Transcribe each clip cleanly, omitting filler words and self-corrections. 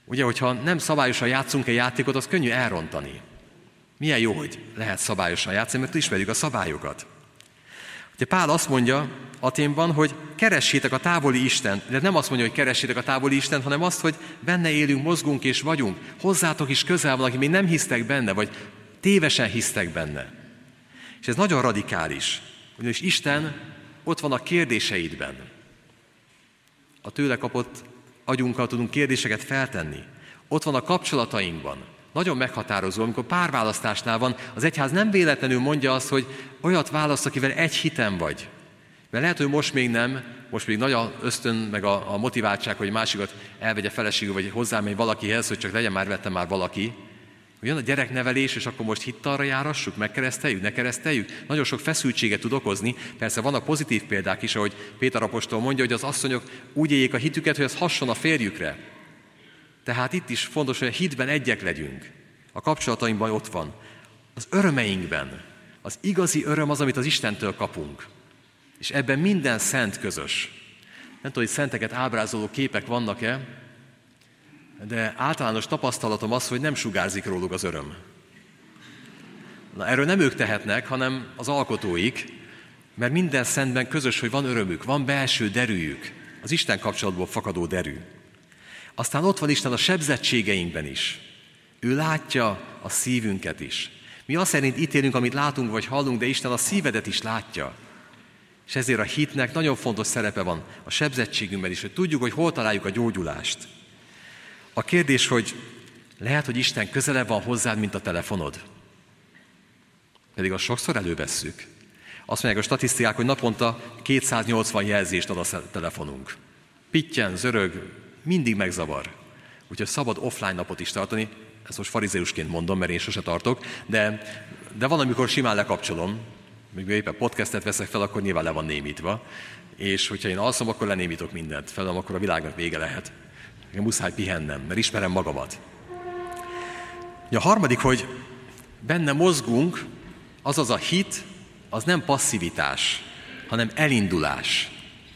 Ugye, hogyha nem szabályosan játszunk egy játékot, az könnyű elrontani. Milyen jó, hogy lehet szabályosan játszani, mert ismerjük a szabályokat. Ugye Pál azt mondja Athénban, hogy keressétek a távoli Istent, de nem azt mondja, hogy keressétek a távoli Istent, hanem azt, hogy benne élünk, mozgunk és vagyunk. Hozzátok is közel van, aki még nem hisztek benne, vagy tévesen hisztek benne. És ez nagyon radikális, ugyanis Isten ott van a kérdéseidben. A tőle kapott agyunkkal tudunk kérdéseket feltenni. Ott van a kapcsolatainkban. Nagyon meghatározó, amikor párválasztásnál van, az egyház nem véletlenül mondja azt, hogy olyat választ, akivel egy hitem vagy. Mert lehet, hogy most még nem, most még nagy az ösztön, meg a motiváltság, hogy másikat elvegye feleségül, vagy hozzámegy valakihez, hogy csak legyen már, vettem már valaki. Jön a gyereknevelés, és akkor most hittalra járassuk, megkereszteljük, ne kereszteljük. Nagyon sok feszültséget tud okozni. Persze vannak pozitív példák is, ahogy Péter apostol mondja, hogy az asszonyok úgy éljék a hitüket, hogy az hasson a férjükre. Tehát itt is fontos, hogy a hitben egyek legyünk. A kapcsolatainkban ott van. Az örömeinkben. Az igazi öröm az, amit az Istentől kapunk. És ebben minden szent közös. Nem tudom, hogy szenteket ábrázoló képek vannak-e, de általános tapasztalatom az, hogy nem sugárzik róluk az öröm. Na, erről nem ők tehetnek, hanem az alkotóik, mert minden szentben közös, hogy van örömük, van belső derűjük, az Isten kapcsolatból fakadó derű. Aztán ott van Isten a sebzettségeinkben is. Ő látja a szívünket is. Mi azt szerint ítélünk, amit látunk vagy hallunk, de Isten a szívedet is látja. És ezért a hitnek nagyon fontos szerepe van a sebzettségünkben is, hogy tudjuk, hogy hol találjuk a gyógyulást. A kérdés, hogy lehet, hogy Isten közelebb van hozzád, mint a telefonod. Pedig azt sokszor elővesszük. Azt mondják a statisztikák, hogy naponta 280 jelzést ad a telefonunk. Pittyen, zörög, mindig megzavar. Úgyhogy szabad offline napot is tartani. Ezt most farizeusként mondom, mert én sose tartok, de van, amikor simán lekapcsolom. Még éppen podcastet veszek fel, akkor nyilván le van némítva. És hogyha én alszom, akkor lenémítok mindent. Felem, akkor a világnak vége lehet. Nekem muszáj pihennem, mert ismerem magamat. A harmadik, hogy benne mozgunk, azaz a hit, az nem passzivitás, hanem elindulás.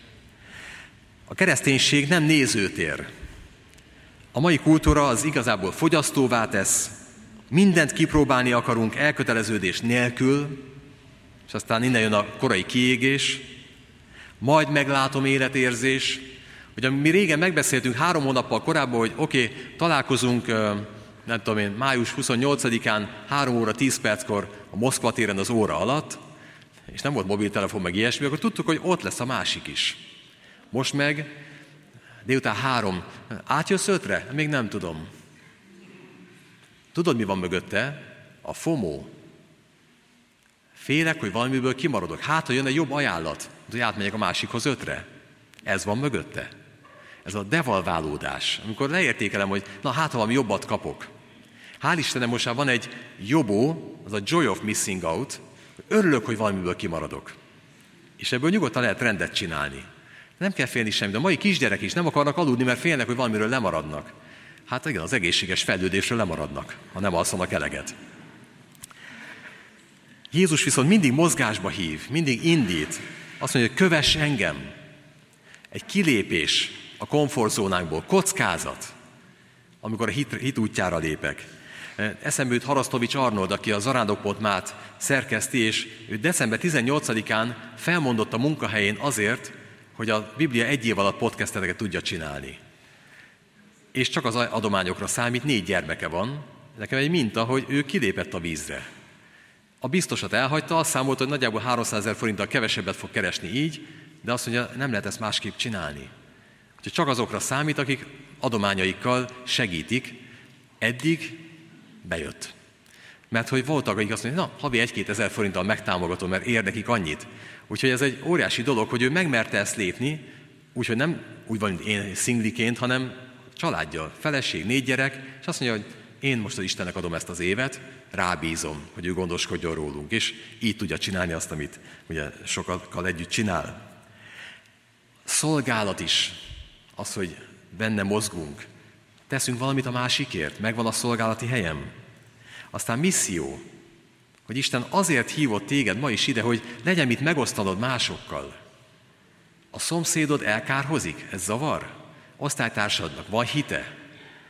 A kereszténység nem nézőtér. A mai kultúra az igazából fogyasztóvá tesz, mindent kipróbálni akarunk elköteleződés nélkül, és aztán innen jön a korai kiégés, majd meglátom életérzés, hogy mi régen megbeszéltünk 3 hónappal korábban, hogy oké, találkozunk, nem tudom én, május 28-án 3 óra 10 perckor a Moszkva téren az óra alatt, és nem volt mobiltelefon meg ilyesmi, akkor tudtuk, hogy ott lesz a másik is. Most meg délután 3. Átjössz 5-re? Még nem tudom. Tudod, mi van mögötte? A FOMO. Félek, hogy valamiből kimaradok. Hát, ha jön egy jobb ajánlat, hogy átmegyek a másikhoz 5-re. Ez van mögötte. Ez a devalválódás. Amikor leértékelem, hogy na hát, ha valami jobbat kapok. Hál' Istenem, most már van egy jobó, az a joy of missing out, hogy örülök, hogy valamiből kimaradok. És ebből nyugodtan lehet rendet csinálni. Nem kell félni semmi, de a mai kisgyerek is nem akarnak aludni, mert félnek, hogy valamiről lemaradnak. Hát igen, az egészséges fejlődésről lemaradnak, ha nem alszanak eleget. Jézus viszont mindig mozgásba hív, mindig indít. Azt mondja, hogy kövess engem. Egy kilépés a komfortzónánkból, kockázat, amikor a hit útjára lépek. Eszembe jut Harasztovics Arnold, aki a Zarándok.mát szerkeszti, és ő december 18-án felmondott a munkahelyén azért, hogy a Biblia 1 év alatt podcasteteket tudja csinálni. És csak az adományokra számít, 4 gyermeke van. Nekem egy minta, hogy ő kilépett a vízre. A biztosat elhagyta, azt számolt, hogy nagyjából 300 000 forinttal kevesebbet fog keresni így, de azt mondja, nem lehet ezt másképp csinálni. Úgyhogy csak azokra számít, akik adományaikkal segítik. Eddig bejött. Mert hogy voltak, akik azt mondják, na, havi 1-2 ezer forinttal megtámogatom, mert ér nekik annyit. Úgyhogy ez egy óriási dolog, hogy ő megmerte ezt lépni, úgyhogy nem úgy van, mint én szingliként, hanem családja, feleség, 4 gyerek, és azt mondja, hogy én most az Istennek adom ezt az évet, rábízom, hogy ő gondoskodjon rólunk, és így tudja csinálni azt, amit ugye sokakkal együtt csinál. Szolgálat is, az, hogy benne mozgunk. Teszünk valamit a másikért, megvan a szolgálati helyem. Aztán misszió, hogy Isten azért hívott téged ma is ide, hogy legyen mit megosztanod másokkal. A szomszédod elkárhozik? Ez zavar? Osztálytársadnak van hite?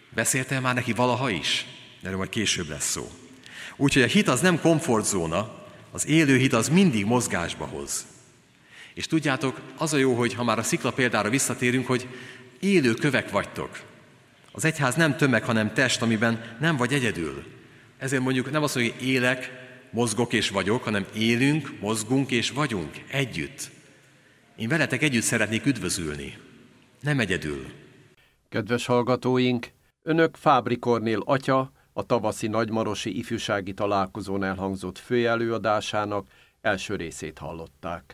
Beszéltél már neki valaha is? Erről majd később lesz szó. Úgyhogy a hit az nem komfortzóna, az élő hit az mindig mozgásba hoz. És tudjátok, az a jó, hogy ha már a szikla példára visszatérünk, hogy élő kövek vagytok. Az egyház nem tömeg, hanem test, amiben nem vagy egyedül. Ezért mondjuk nem azt mondjuk, hogy élek, mozgok és vagyok, hanem élünk, mozgunk és vagyunk együtt. Én veletek együtt szeretnék üdvözülni, nem egyedül. Kedves hallgatóink, önök Fábri Kornél atya, a tavaszi nagymarosi ifjúsági találkozón elhangzott főelőadásának első részét hallották.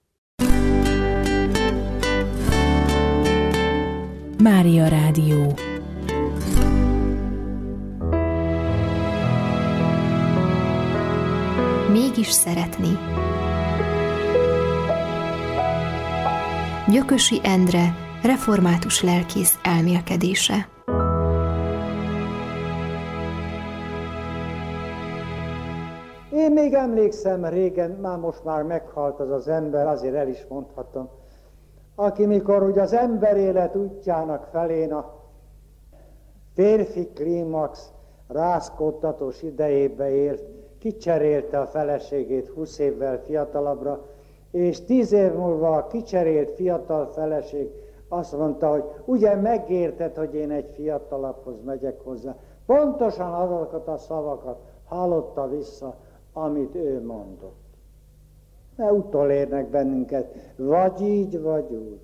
Mária Rádió. Mégis szeretni. Gyökösi Endre, református lelkész elmélkedése. Én még emlékszem régen, most már meghalt az ember, azért el is mondhatom, aki mikor ugye az emberélet útjának felén a férfi klímax rázkódtatós idejébe ért, kicserélte a feleségét 20 évvel fiatalabbra, és 10 év múlva a kicserélt fiatal feleség azt mondta, hogy ugye megérted, hogy én egy fiatalabbhoz megyek hozzá. Pontosan azokat a szavakat hallotta vissza, amit ő mondott. Mert utolérnek bennünket, vagy így, vagy úgy.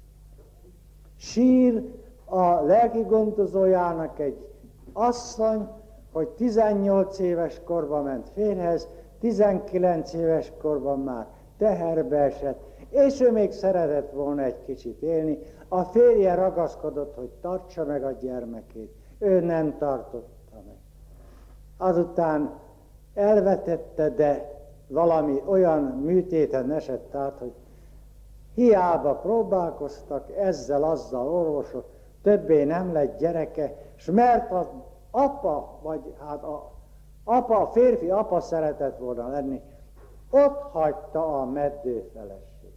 Sír a lelki gondozójának egy asszony, hogy 18 éves korban ment férjhez, 19 éves korban már teherbe esett, és ő még szeretett volna egy kicsit élni. A férje ragaszkodott, hogy tartsa meg a gyermekét. Ő nem tartotta meg. Azután elvetette, de valami olyan műtéten esett át, hogy hiába próbálkoztak, ezzel-azzal orvosok, többé nem lett gyereke, s mert az apa, vagy hát a férfi apa szeretett volna lenni, ott hagyta a meddő feleség.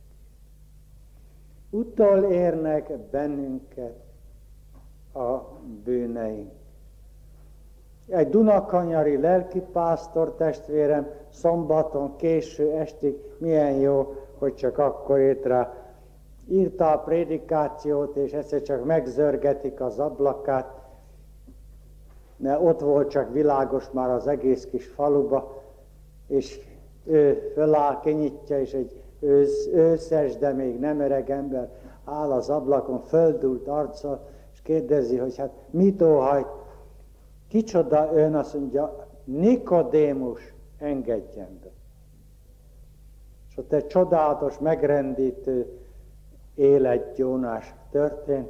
Utolérnek bennünket a bűneink. Egy dunakanyari lelkipásztor testvérem szombaton késő estig, milyen jó, hogy csak akkor ért rá, írta a prédikációt, és egyszer csak megzörgetik az ablakát, mert ott volt csak világos már az egész kis faluba, és ő föláll, kinyitja, és egy őszes, de még nem öreg ember áll az ablakon, földült arccal, és kérdezi, hogy hát mit óhajt, kicsoda ön, azt mondja, Nikodémus, engedjen be. És ott egy csodálatos, megrendítő életgyónás történt.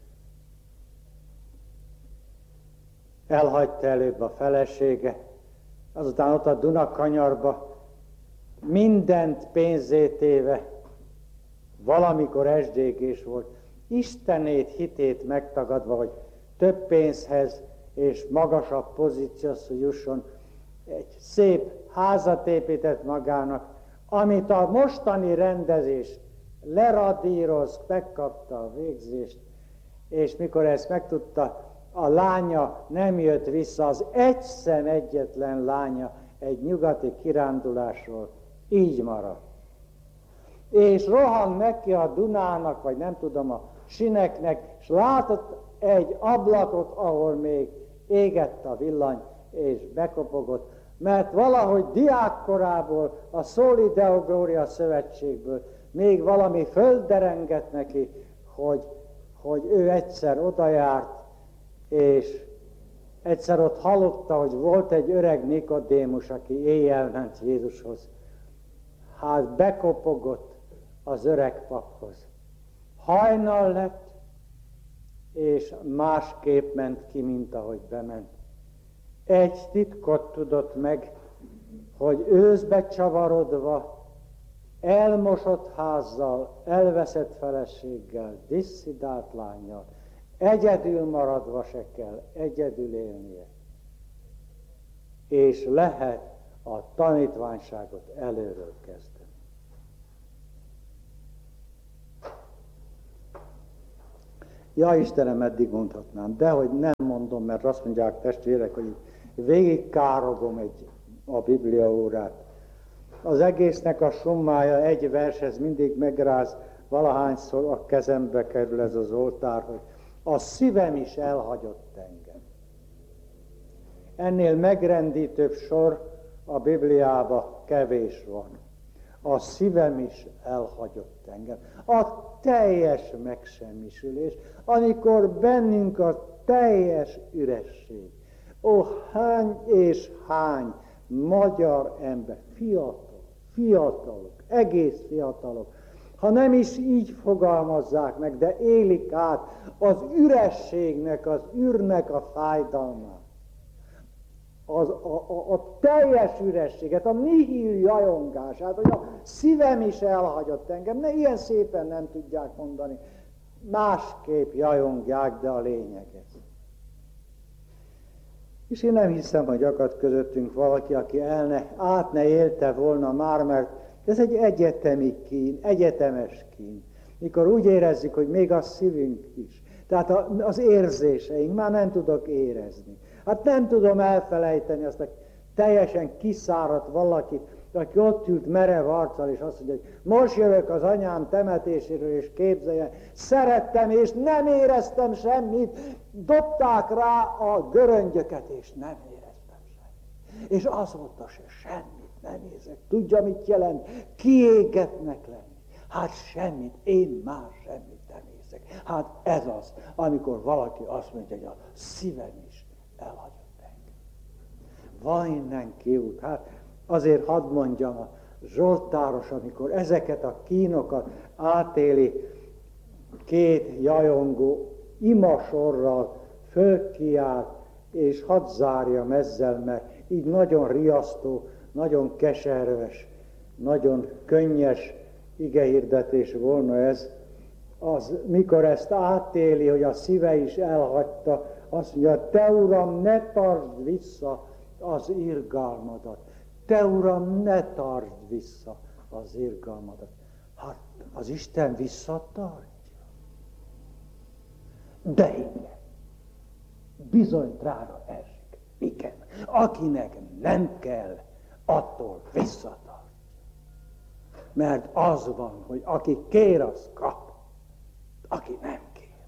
Elhagyta előbb a felesége, azután ott a Dunakanyarba mindent pénzét téve, valamikor esdégés volt, Istenét, hitét megtagadva, hogy több pénzhez és magasabb pozícióhoz jusson, egy szép házat épített magának, amit a mostani rendezés leradíroz, megkapta a végzést, és mikor ezt megtudta, a lánya nem jött vissza, az egyetlen lánya egy nyugati kirándulásról, így maradt. És rohan neki a Dunának, vagy nem tudom, a sineknek, és látott egy ablakot, ahol még égett a villany, és bekopogott, mert valahogy diákkorából, a Szóli Deo Gloria szövetségből még valami földerengett neki, hogy ő egyszer odajárt, és egyszer ott hallotta, hogy volt egy öreg Nikodémus, aki éjjel ment Jézushoz. Hát bekopogott az öreg paphoz. Hajnal lett, és másképp ment ki, mint ahogy bement. Egy titkot tudott meg, hogy őszbe csavarodva, elmosott házzal, elveszett feleséggel, disszidált lánnyal, egyedül maradva se kell, egyedül élnie. És lehet a tanítványságot előről kezdeni. Ja Istenem, meddig mondhatnám, de hogy nem mondom, mert azt mondják testvérek, hogy végig károgom a Biblia órát. Az egésznek a summája egy vershez mindig megráz, valahányszor a kezembe kerül ez az oltár, hogy a szívem is elhagyott engem. Ennél megrendítőbb sor a Bibliában kevés van. A szívem is elhagyott engem. A teljes megsemmisülés, amikor bennünk a teljes üresség. Ó, hány és hány magyar ember, fiatalok, egész fiatalok, ha nem is így fogalmazzák meg, de élik át az ürességnek, az űrnek a fájdalmát. A teljes ürességet, a nihil jajongását, hogy a szívem is elhagyott engem. Ilyen szépen nem tudják mondani. Másképp jajongják, de a lényeg ez. És én nem hiszem, hogy akad közöttünk valaki, aki át ne élte volna már, mert ez egy egyetemi kín, egyetemes kín. Mikor úgy érezzük, hogy még a szívünk is. Tehát az érzéseink, már nem tudok érezni. Hát nem tudom elfelejteni azt a teljesen kiszáradt valakit, aki ott ült merev arccal, és azt mondja, hogy most jövök az anyám temetéséről, és képzeljen, szerettem, és nem éreztem semmit, dobták rá a göröngyöket, és nem éreztem semmit. És azóta se semmit nem érzek. Tudja, mit jelent? Kiégetnek lenni. Hát semmit, én már semmit nem érzek. Hát ez az, amikor valaki azt mondja, hogy a szívem is elhagyott engem. Van innen kiút. Hát azért hadd mondjam, a zsoltáros, amikor ezeket a kínokat átéli, két jajongó imasorral fölkiált, és hadd zárjam ezzel, mert így nagyon riasztó, nagyon keserves, nagyon könnyes igehirdetés volna ez, az, mikor ezt átéli, hogy a szíve is elhagyta, azt mondja, te Uram, ne tartsd vissza az irgalmadat. Te Uram, ne tartsd vissza az irgalmadat. Hát az Isten visszatartja. De igen, bizony drága esik. Igen, akinek nem kell, attól visszatart. Mert az van, hogy aki kér, az kap. Aki nem kér.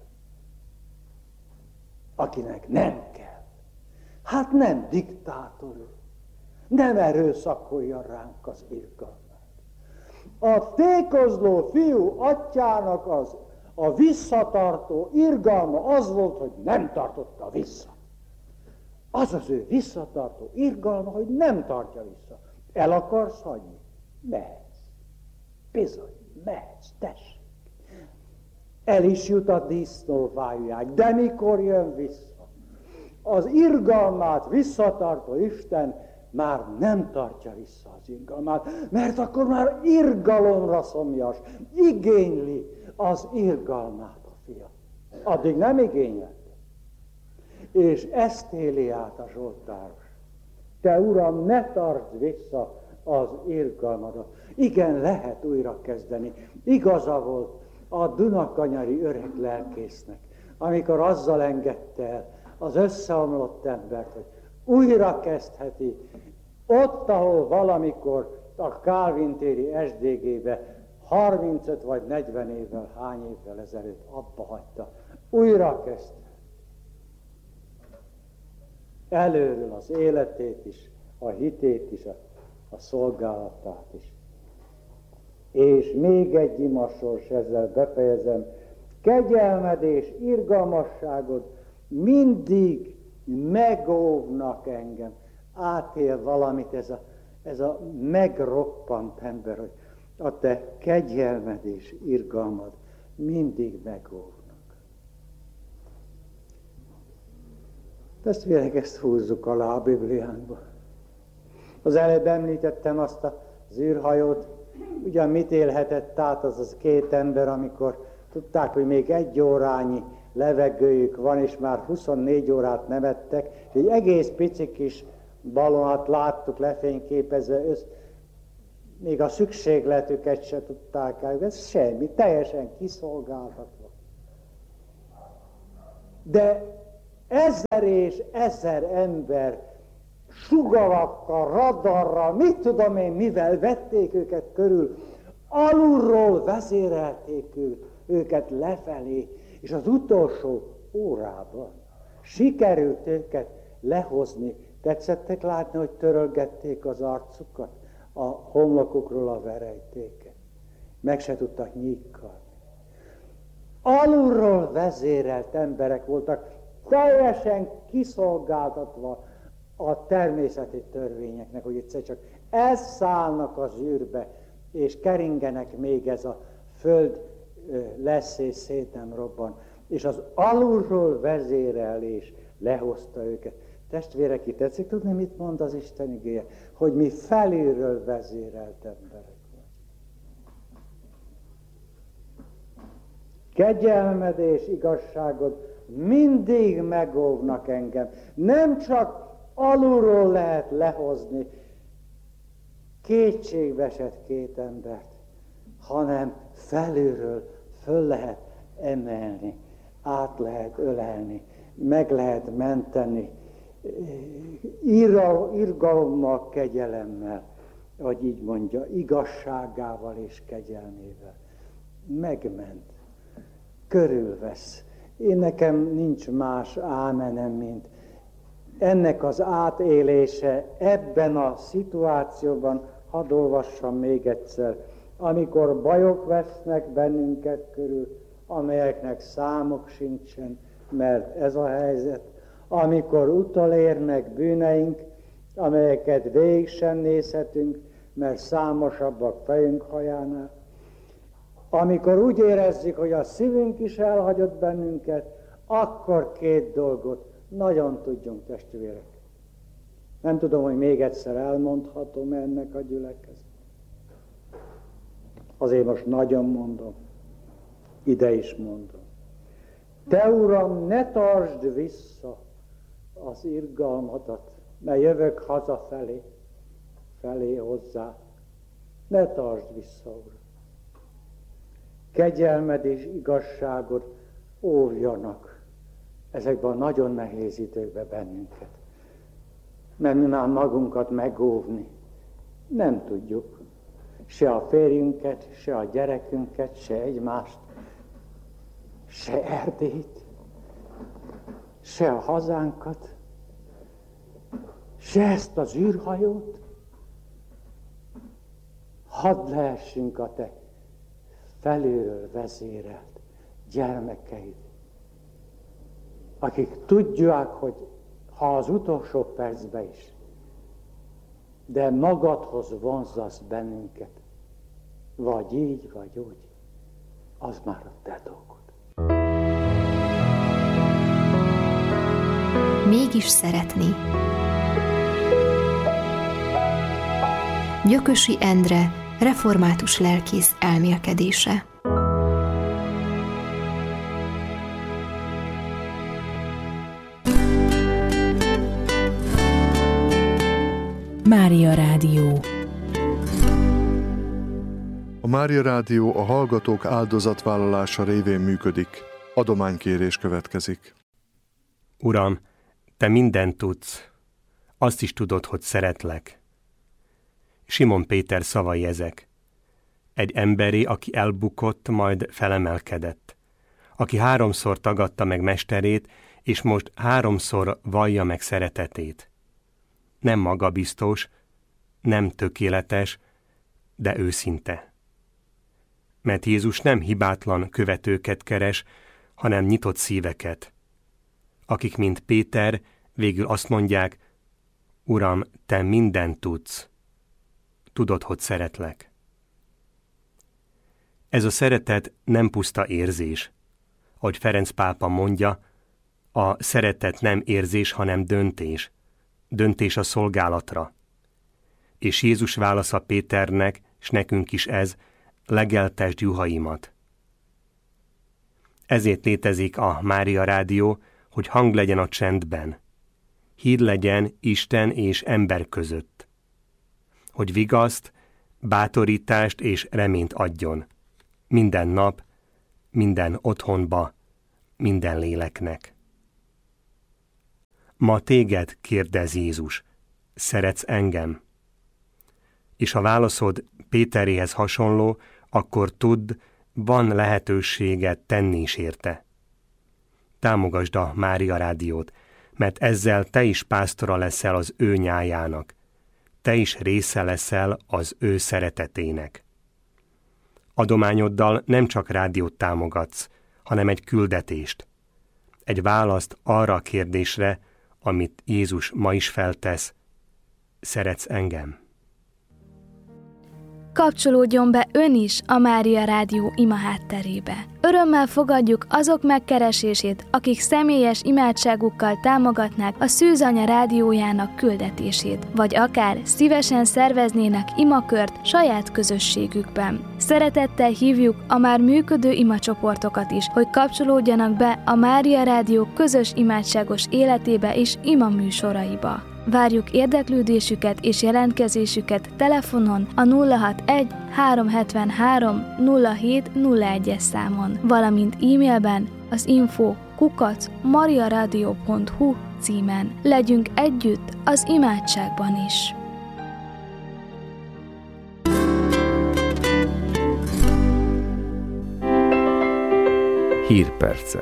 Akinek nem kell. Hát nem diktátor, nem erőszakolja ránk az irgalmát. A tékozló fiú atyának a visszatartó irgalma az volt, hogy nem tartotta vissza. Az az ő visszatartó irgalma, hogy nem tartja vissza. El akarsz hagyni? Mehetsz. Bizony, mehetsz, tessék. El is jut a disznófájújáig, de mikor jön vissza? Az irgalmát visszatartó Isten már nem tartja vissza az irgalmát, mert akkor már irgalomra szomjas, igényli az irgalmát a fia. Addig nem igényelte. És ezt éli át a zsoltáros. Te Uram, ne tartsd vissza az irgalmadat. Igen, lehet újra kezdeni. Igaza volt a dunakanyari öreg lelkésznek, amikor azzal engedte el az összeomlott embert, hogy újra kezdheti ott, ahol valamikor a Kálvin téri SDG-be 35 vagy 40 évvel, hány évvel ezelőtt abba hagyta. Újra kezdte. Előről az életét is, a hitét is, a szolgálatát is. És még egy imasors, ezzel befejezem, kegyelmed és irgalmasságod mindig megóvnak engem. Átél valamit ez a megroppant ember, hogy a te kegyelmed és irgalmad mindig megóvnak. Testvérek, ezt húzzuk alá a Bibliánkba. Az előbb említettem azt az űrhajót, ugyan mit élhetett át az két ember, amikor tudták, hogy még 1 órányi levegőjük van, és már 24 órát nem ettek, és egy egész pici kis ballonat láttuk lefényképezve, még a szükségletüket se tudták el, ez semmi, teljesen kiszolgáltatva. de 1000 és 1000 ember sugarakkal, radarral, mit tudom én, mivel vették őket körül, alulról vezérelték őket lefelé, és az utolsó órában sikerült őket lehozni. Tetszettek látni, hogy törölgették az arcukat, a homlokukról a verejtéket. Meg se tudtak nyíkkalni. Alulról vezérelt emberek voltak, teljesen kiszolgáltatva a természeti törvényeknek, hogy egyszer csak elszállnak az űrbe, és keringenek, még ez a föld lesz és szét nem robban. És az alulról vezérelés lehozta őket. Testvérek, ki tetszik tudni, mit mond az Isten igéje? Hogy mi felülről vezérelt emberek vagyunk. Kegyelmed és igazságod mindig megóvnak engem. Nem csak alulról lehet lehozni kétségbeesett két embert, hanem felülről föl lehet emelni, át lehet ölelni, meg lehet menteni, irgalommal, kegyelemmel, hogy így mondja, igazságával és kegyelmével. Megment, körülvesz. Én nekem nincs más ámenem, mint ennek az átélése ebben a szituációban, hadd olvassam még egyszer, amikor bajok vesznek bennünket körül, amelyeknek számok sincsen, mert ez a helyzet, amikor utolérnek bűneink, amelyeket végig sem nézhetünk, mert számosabbak fejünk hajánál, amikor úgy érezzük, hogy a szívünk is elhagyott bennünket, akkor két dolgot nagyon tudjunk, testvérek. Nem tudom, hogy még egyszer elmondhatom ennek a gyülekezet. Azért most nagyon mondom, ide is mondom. Te, Uram, ne tartsd vissza az irgalmadat, mert jövök hazafelé, felé hozzá. Ne tartsd vissza, Uram. Kegyelmed és igazságod óvjanak ezekben a nagyon nehéz időkben bennünket. Mert mi már magunkat megóvni nem tudjuk. Se a férjünket, se a gyerekünket, se egymást, se Erdélyt, se a hazánkat, se ezt az űrhajót. Hadd lehessünk a te felülről vezérelt gyermekeid, akik tudják, hogy ha az utolsó percben is, de magadhoz vonzasz bennünket, vagy így, vagy úgy, az már a te dolgod. Mégis szeretni. Gyökösi Endre, református lelkész elmélkedése. Mária Rádió. A Mária Rádió a hallgatók áldozatvállalása révén működik. Adománykérés következik. Uram, te mindent tudsz. Azt is tudod, hogy szeretlek. Simon Péter szavai ezek. Egy emberé, aki elbukott, majd felemelkedett. Aki 3-szor tagadta meg mesterét, és most 3-szor vallja meg szeretetét. Nem magabiztos, nem tökéletes, de őszinte. Mert Jézus nem hibátlan követőket keres, hanem nyitott szíveket. Akik, mint Péter, végül azt mondják, Uram, te mindent tudsz. Tudod, hogy szeretlek. Ez a szeretet nem puszta érzés. Ahogy Ferenc pápa mondja, a szeretet nem érzés, hanem döntés. Döntés a szolgálatra. És Jézus válasza Péternek, s nekünk is ez, legeltesd juhaimat. Ezért létezik a Mária Rádió, hogy hang legyen a csendben. Híd legyen Isten és ember között. Hogy vigaszt, bátorítást és reményt adjon. Minden nap, minden otthonba, minden léleknek. Ma téged kérdez Jézus, szeretsz engem? És ha válaszod Péteréhez hasonló, akkor tudd, van lehetőséged tenni is érte. Támogasd a Mária Rádiót, mert ezzel te is pásztora leszel az ő nyájának. Te is része leszel az ő szeretetének. Adományoddal nem csak rádiót támogatsz, hanem egy küldetést. Egy választ arra a kérdésre, amit Jézus ma is feltesz: szeretsz engem? Kapcsolódjon be ön is a Mária Rádió ima hátterébe. Örömmel fogadjuk azok megkeresését, akik személyes imádságukkal támogatnák a Szűzanya rádiójának küldetését, vagy akár szívesen szerveznének imakört saját közösségükben. Szeretettel hívjuk a már működő imacsoportokat is, hogy kapcsolódjanak be a Mária Rádió közös imádságos életébe és ima műsoraiba. Várjuk érdeklődésüket és jelentkezésüket telefonon a 061 373 0701-es számon, valamint e-mailben az info@mariaradio.hu címen. Legyünk együtt az imádságban is. Hírpercek.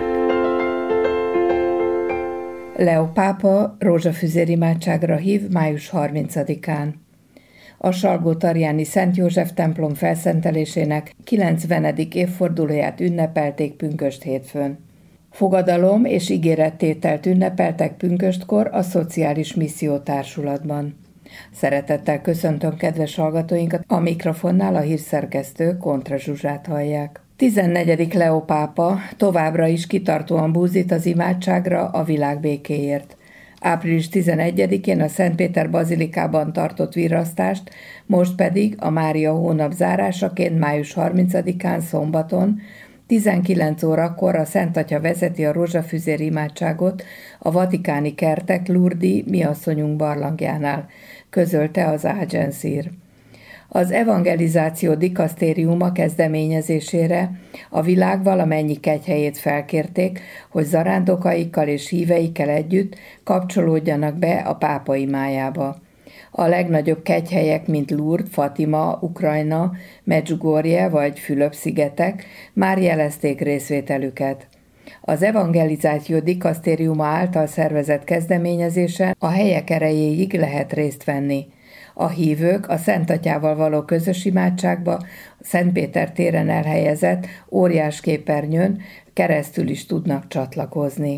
Leó pápa rózsafüzér imádságra hív május 30-án. A Salgótarjáni Szent József templom felszentelésének 90. évfordulóját ünnepelték pünkösd hétfőn. Fogadalom és ígérettételt ünnepeltek pünköstkor a Szociális Misszió Társulatban. Szeretettel köszöntöm kedves hallgatóinkat, a mikrofonnál a hírszerkesztő Kontra Zsuzsát hallják. 14. Leó pápa továbbra is kitartóan búzít az imádságra a világ békéért. Április 11-én a Szentpéter bazilikában tartott virrasztást, most pedig a Mária hónap zárásaként május 30-án szombaton 19 órakor a Szent Atya vezeti a rózsafüzér imádságot a vatikáni kertek Lourdes Mi Asszonyunk barlangjánál, közölte az Agencír. Az evangelizáció dikasztériuma kezdeményezésére a világ valamennyi kegyhelyét felkérték, hogy zarándokaikkal és híveikkel együtt kapcsolódjanak be a pápa imájába. A legnagyobb kegyhelyek, mint Lourdes, Fatima, Ukrajna, Medjugorje vagy Fülöp-szigetek már jelezték részvételüket. Az evangelizáció dikasztériuma által szervezett kezdeményezésen a helyek erejéig lehet részt venni. A hívők a Szent Atyával való közös imádságba Szent Péter téren elhelyezett óriás képernyőn keresztül is tudnak csatlakozni.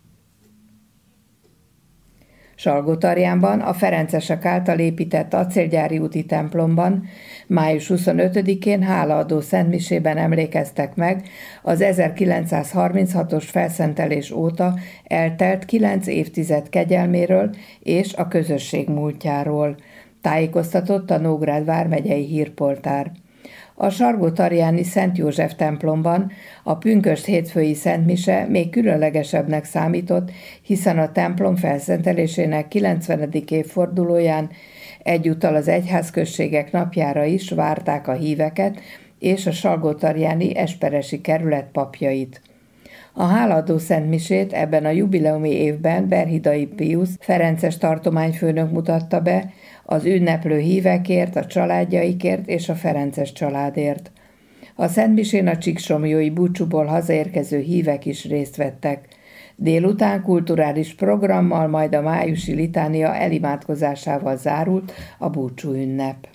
Salgótarjánban a ferencesek által épített acélgyári úti templomban május 25-én hálaadó szentmisében emlékeztek meg az 1936-os felszentelés óta eltelt 9 évtized kegyelméről és a közösség múltjáról, tájékoztatott a Nógrád vármegyei hírportár. A Salgótarjáni Szent József templomban a pünkösd hétfői szentmise még különlegesebbnek számított, hiszen a templom felszentelésének 90. évfordulóján egyúttal az egyházközségek napjára is várták a híveket és a Salgótarjáni esperesi kerület papjait. A hálaadó szentmisét ebben a jubileumi évben Berhidai Piusz ferences tartományfőnök mutatta be, az ünneplő hívekért, a családjaikért és a ferences családért. A szentmisén a csíksomlyói búcsúból hazaérkező hívek is részt vettek. Délután kulturális programmal, majd a májusi litánia elimádkozásával zárult a búcsú ünnep.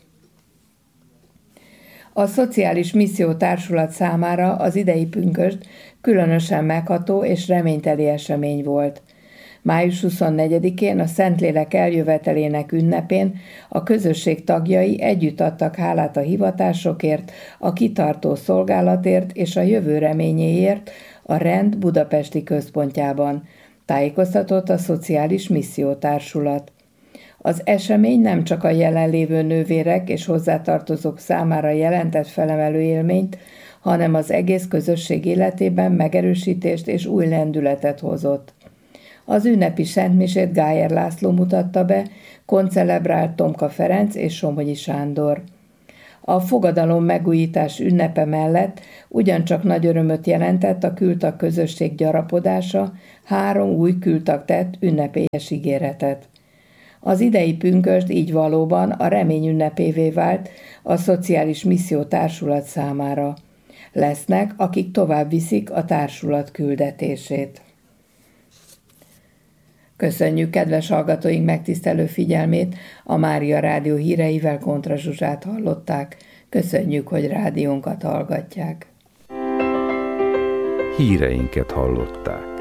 A Szociális Misszió Társulat számára az idei pünkösd különösen megható és reményteli esemény volt. Május 24-én a Szentlélek eljövetelének ünnepén a közösség tagjai együtt adtak hálát a hivatásokért, a kitartó szolgálatért és a jövő reményéért a Rend budapesti központjában, tájékoztatott a Szociális Misszió Társulat. Az esemény nem csak a jelenlévő nővérek és hozzátartozók számára jelentett felemelő élményt, hanem az egész közösség életében megerősítést és új lendületet hozott. Az ünnepi szentmisét Gájer László mutatta be, koncelebrált Tomka Ferenc és Somogyi Sándor. A fogadalom megújítás ünnepe mellett ugyancsak nagy örömöt jelentett a kültag közösség gyarapodása, 3 új kültag tett ünnepélyes ígéretet. Az idei pünkösd így valóban a remény ünnepévé vált a Szociális Misszió Társulat számára. Lesznek, akik tovább viszik a társulat küldetését. Köszönjük kedves hallgatóink megtisztelő figyelmét, a Mária Rádió híreivel Kontra Zsuzsát hallották. Köszönjük, hogy rádiónkat hallgatják. Híreinket hallották.